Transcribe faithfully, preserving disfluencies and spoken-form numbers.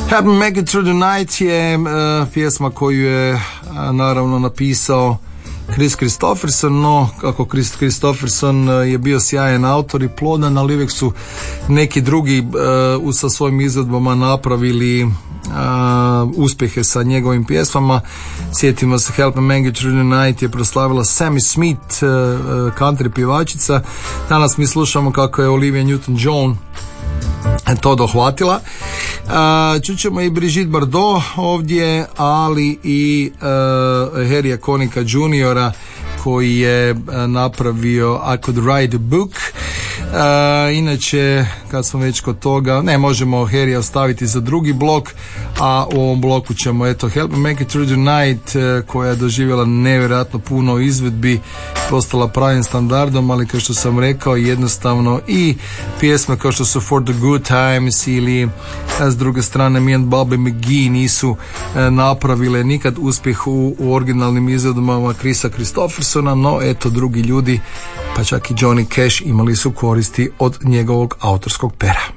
Help Me Make It Through the Night je uh, pjesma koju je uh, naravno napisao Kris Kristofferson, no kako Kris Kristofferson uh, je bio sjajan autor i plodan, ali uvijek su neki drugi uh, sa svojim izvedbama napravili uh, uspjehe sa njegovim pjesmama. Sjetimo se, Help Me Make It Through the Night je proslavila Sammy Smith, uh, country pjevačica. Danas mi slušamo kako je Olivia Newton-John to dohvatila. Uh, čućemo i Brigitte Bardot ovdje, ali i uh, Harrya Connicka juniora koji je uh, napravio I Could Write a Book. Uh, inače, kad smo već kod toga, ne možemo Harrya ostaviti za drugi blok, a u ovom bloku ćemo, eto, Help Me Make It Through the Night, uh, koja je doživjela nevjerojatno puno izvedbi, postala pravim standardom, ali kao što sam rekao, jednostavno i pjesme kao što su For the Good Times ili s druge strane Me and Bobby McGee nisu uh, napravile nikad uspjeh u, u originalnim izvedbama Krisa Kristoffersona, no eto, drugi ljudi, pa čak i Johnny Cash, imali su koristi od njegovog autorskog pera.